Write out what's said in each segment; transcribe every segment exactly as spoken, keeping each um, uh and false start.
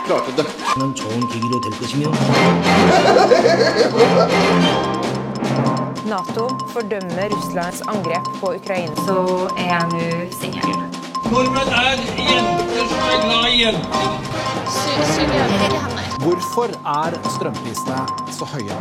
klarte det. 는 좋은 계기로 될 것이며 NATO fordømmer Russlands angrep på Ukraina. Så er jeg nå singel. Nordmenn er jenter som er glad i jenter. Hvorfor er strømprisene så høye?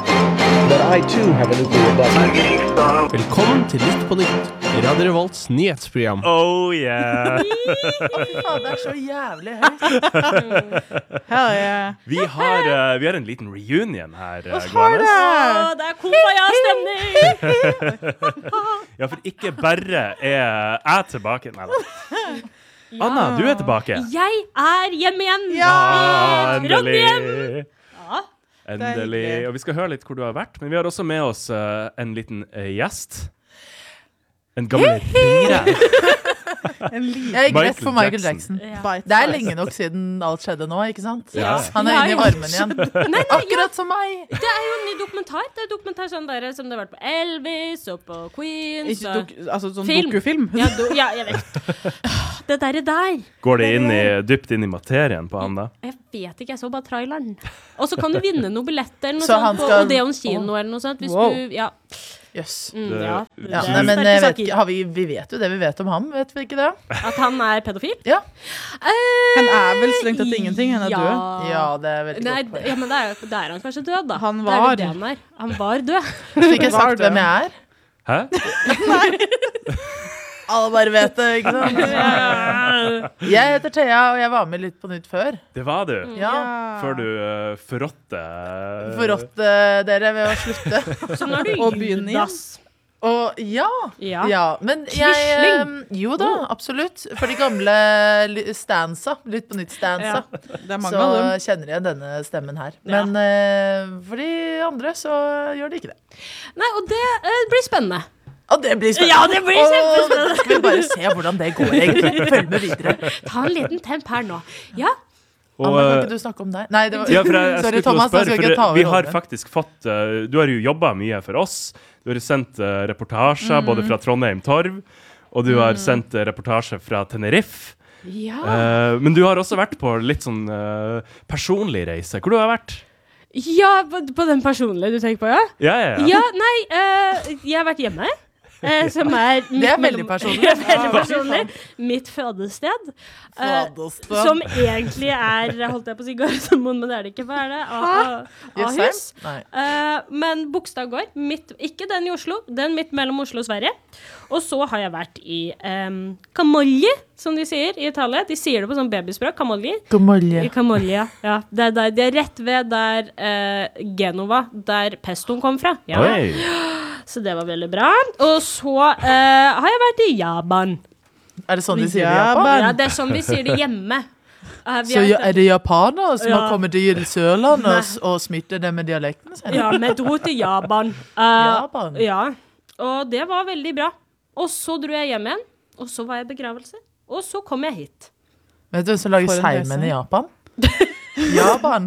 Velkommen til Litt på nytt, Radio Revolts nyhetsprogram. Oh yeah! Det er så jævlig høyt. Hell yeah. Vi har, uh, vi har en liten reunion her, uh, har det? Åh, det er kumbaya-stemning! Ja, for ikke bare er jeg tilbake. Nei, da. Ja. Anna, du er tilbake. Jeg er hjemme igjen. Ja, ah, endelig. Ja. Endelig. Og vi skal høre litt hvor du har vært, men vi har også med oss uh, en liten uh, gjest. En gammel ringere. Jeg gikk rett for Michael Jackson. Ja. Det er lenge nok siden alt skjedde nå, ikke sant? Ja. Han er inne i varmen igjen. Nei, nei, Akkurat som meg. Det er jo en ny dokumentar. Det er dokumentar sånn der, som det har vært på Elvis og på Queens. Ikke dok altså sånn Film. dokufilm. Ja, do ja, jeg vet. Det der er der. Går det inn i, dypt inn i materien på han da? Jeg vet ikke, jeg så bare traileren. Og så kan du vinne noen billetter eller noe Så sånt han på skal- Odeon kino eller noe sånt. Hvis Wow. du, ja. Yes. Mm, Det- ja. Ja, Det er nei, men sterke jeg vet saker. ikke, har vi, vi vet jo det vi vet om ham, vet vi ikke det? At han er pedofil? Ja. Eh, Han er vel strengt tatt ingenting, han er ja. død. Ja, det er veldig Nei, godt poeng. ja, men det er, det er han kanskje død, da. Han Det er jo var. det han er. Han var død. Fikk jeg Var sagt det? hvem jeg er? Hæ? Alle bare vet det, ikke sant? Jeg heter Thea, og jeg var med litt på nytt før. Det var du. Ja. Før du uh, forrådte. Forrådte dere ved å slutte. Så nå er du Og begynne igjen. Judas. Og ja, Ja. ja, men jeg Quisling. eh, Jo da, absolutt. For de gamle li- stansa, litt på nytt stansa, Det er mange så av dem. kjenner jeg denne stemmen her. Ja. Men eh, for de andre så gjør de ikke det. Nei, og det eh, blir spennende. Og det blir spennende. Ja, det blir kjempespennende. Og skal vi bare se hvordan det går, egentlig. Følg med videre. Ta en liten temp her nå. Ja, Og, Anna, kan uh, ikke du snakke om deg? Nei, det var ja, for jeg, jeg Sorry, skulle til å Thomas, jeg spørre, skal for ikke ta over vi har rollen. faktisk fått uh, Du har jo jobbet mye for oss. Du har sendt uh, reportasjer Mm. både fra Trondheim Torv, og du har sendt uh, reportasje fra Tenerife. ja. Uh, men du har også vært på litt sånn uh, personlig reise. Hvor du har vært? ja på, på den personlige du tenker på, ja? Ja, ja, ja. Ja, nei, eh, jeg har vært hjemme. eh, som er Det er mitt veldig mellom- personlig. Ja, veldig Ja, personlig. Mitt fødested. Eh, Fadelsted. som egentlig er, holdt jeg på å si Gardermoen, men det er det ikke. Hva er det? A- A- Jøssheim? Ahus. Nei. Eh, men Bogstadgård, midt, ikke den i Oslo, den midt mellom Oslo og Sverige. Og så har jeg vært i um, Camogli, som de sier i Italia. De sier det på sånn babyspråk, Camogli. God morgen. I Camoglia, ja. Det er, der, det er rett ved der eh, Genova, der pestoen kom fra. Ja. Oi. Så det var veldig bra. Og så eh, har jeg vært i Japan. Er det sånn de sier det i Japan. Japan? Ja, det er sånn vi sier det hjemme. Eh, vi Så har- ja, er det japanere som Ja. har kommet til Sørlandet og, s- og smittet det med dialekten sin? Ja, vi dro til Japan. Eh, Japan? Ja, og det var veldig bra. Og så dro jeg hjem igjen, og så var jeg i begravelse, og så kom jeg hit. Vet du hvem som lager For en seigmenn reise. i Japan? Japan.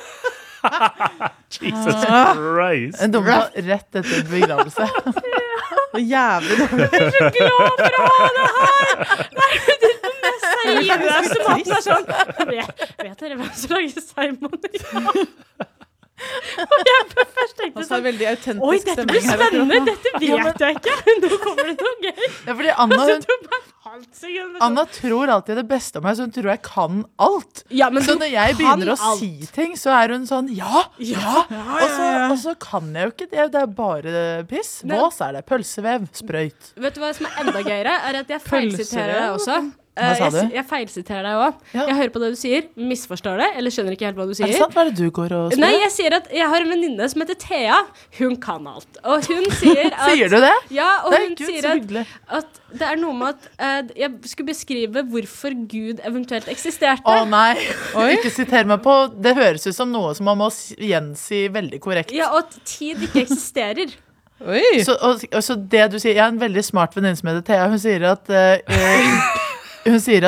Jesus Ah. Christ. En dumpa rett etter begravelse. Det er jævlig dårlig. Glad for å ha det her! Det er jo det mest seriøse maten er sånn. Vet, vet dere hvem som lager seimon? Og jeg først tenkte Han sa sånn, veldig autentisk oi, dette blir stemning her akkurat spennende, nå. dette vet jeg ikke. Nå kommer det noe gøy. Ja, fordi Anna, hun, Så du bare falt seg inn, sånn. Anna tror alltid det beste om meg, så hun tror jeg kan alt. Ja, men Så du når jeg kan begynner å alt. si ting, så er hun sånn ja, ja. Og så, og så kan jeg jo ikke det. Det er bare piss. Nei. Vås er det. Pølsevev. Sprøyt. Vet du hva som er enda gøyere? Er at jeg feilsiterer deg også. Hva sa Eh, du? jeg, jeg feilsiterer deg også. Ja. Jeg hører på det du sier, misforstår det, eller skjønner ikke helt hva du Er det sier. sant? Hva er det du går og Nei, spør? jeg sier at jeg har en venninne som heter Thea. Hun kan alt. Og hun sier at Sier du det? Ja, og Nei, hun Gud, sier så at, hyggelig. at det er noe med at eh, jeg skulle beskrive hvorfor Gud eventuelt eksisterte. Å nei, ikke siter meg på. Det høres ut som noe som man må s- gjensi veldig korrekt. Ja, og at tid ikke eksisterer. Oi. Så, og, og så det du sier, jeg har en veldig smart venninne som heter Thea. Hun sier at eh, eh, Hun sier at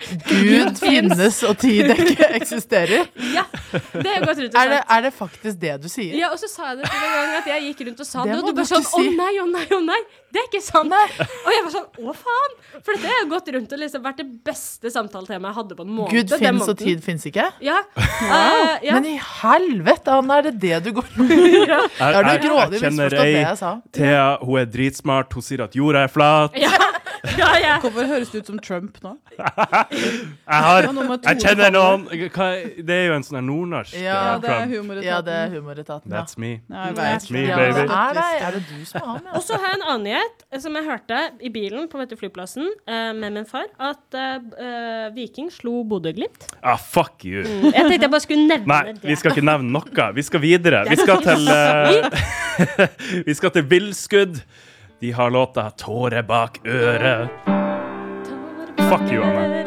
Gud finnes og tid ikke eksisterer. Ja, det har jeg gått rundt og Er det, sagt. er det faktisk det du sier? Ja, og så sa jeg det til en gang at jeg gikk rundt og sa Det det, og må du bare du sånn, ikke si. å nei, å nei, å nei, det er ikke sant. Og jeg var sånn, å faen, for dette har gått rundt og liksom vært det beste samtaletemaet jeg hadde på en måned. Gud den finnes og måneden. tid finnes ikke? Ja. eh, ja. Men i helvete, Anna, er det det du går med? Jeg, Da har du jeg, jeg grådig kjenner misforstått det ei jeg sa. Thea, hun er dritsmart, hun sier at jorda er flat. Ja, ja, ja. Hvorfor høres det ut som Trump nå? Jeg, har, Det var noe med jeg Tore kjenner Faller. noen hva, Det er jo en sånn her nordnorsk Ja, Ja, eh, det er Trump. humoretaten. Ja, det er humoretaten, ja. That's me. Ja, jeg vet. me, Ja, baby. det er deg. Er det du som er han, Og så har jeg en annen nyhet eh, som jeg hørte i bilen på vet du, flyplassen eh, med min far, at eh, eh, Viking slo Bodø-Glimt. Ah, fuck you. Jeg tenkte jeg bare skulle nevne Nei, det. vi skal ikke nevne noe. Vi skal videre. Vi skal til eh, Vi skal til Villskudd. De har låta 'Tåre bak øret'. Fuck you, Anna.